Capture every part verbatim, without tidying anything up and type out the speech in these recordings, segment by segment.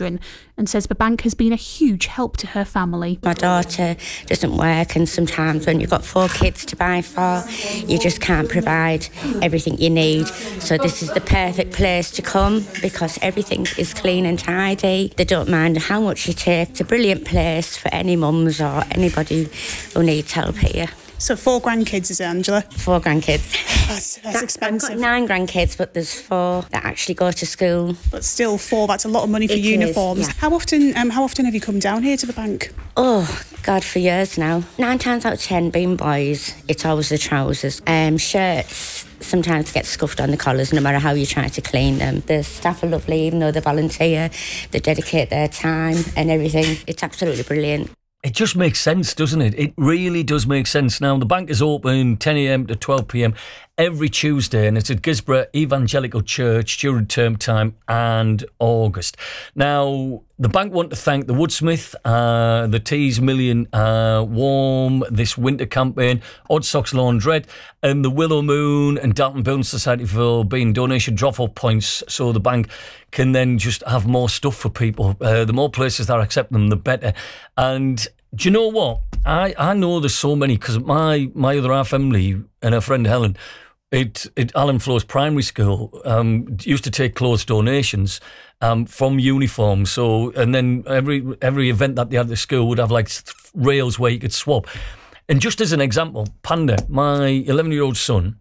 children and says the bank has been a huge help to her family. My daughter doesn't work, and sometimes when you've got four kids to buy for, you just can't provide everything you need. So this is the perfect place to come because everything is clean and tidy. They don't mind how much you take. It's a brilliant place for any mums or anybody who needs help here. So four grandkids, is it, Angela? Four grandkids. That's, that's that, expensive. I've got nine grandkids, but there's four that actually go to school. But still, four, that's a lot of money for it uniforms. Is, yeah. How often um, How often have you come down here to the bank? Oh, God, for years now. Nine times out of ten, being boys, it's always the trousers. Um, shirts sometimes get scuffed on the collars, no matter how you try to clean them. The staff are lovely, even though they volunteer, they dedicate their time and everything. It's absolutely brilliant. It just makes sense, doesn't it? It really does make sense. Now, the bank is open ten a.m. to twelve p.m. every Tuesday, and it's at Gisborough Evangelical Church during term time and August. Now, the bank want to thank the Woodsmith, uh, the Tees Million uh, Warm, this winter campaign, Odd Socks Laundrette, and the Willow Moon and Dalton Building Society for being donation drop-off points, so the bank can then just have more stuff for people. Uh, the more places that accept them, the better. And do you know what? I, I know there's so many, because my, my other half family and her friend Helen, it, it Alan Flo's primary school um, used to take clothes donations um, from uniforms. So, and then every every event that they had at the school would have like rails where you could swap. And just as an example, Panda, my eleven-year-old son,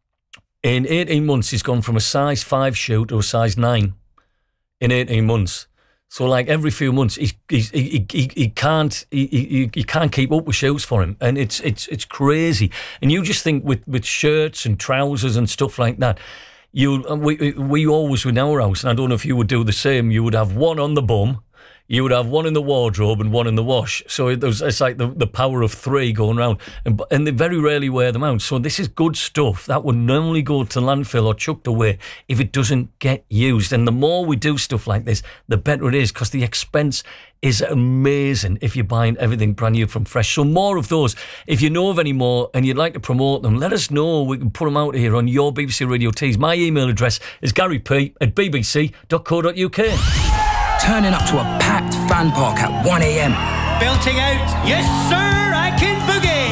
in eighteen months, he's gone from a size five shoe to a size nine in eighteen months. So, like, every few months, he he he he, he can't he, he he can't keep up with shoes for him, and it's it's it's crazy. And you just think with, with shirts and trousers and stuff like that, you we we always in our house, and I don't know if you would do the same. You would have one on the bum, you would have one in the wardrobe and one in the wash. So it was, it's like the, the power of three going around, and and they very rarely wear them out. So this is good stuff that would normally go to landfill or chucked away if it doesn't get used. And the more we do stuff like this, the better it is, because the expense is amazing if you're buying everything brand new from fresh. So more of those. If you know of any more and you'd like to promote them, let us know. We can put them out here on your B B C Radio Tees. My email address is garyp at b b c dot co dot u k. Turning up to a packed fan park at one a.m. Belting out, yes sir, I can boogie!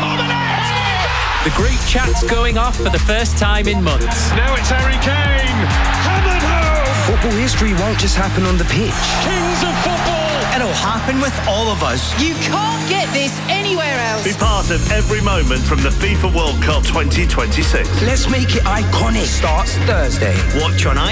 The group chat's going off for the first time in months. Now it's Harry Kane! Hammered home! Football history won't just happen on the pitch. Kings of football! It'll happen with all of us. You can't get this anywhere else. Be part of every moment from the FIFA World Cup twenty twenty-six. Let's make it iconic. Starts Thursday. Watch on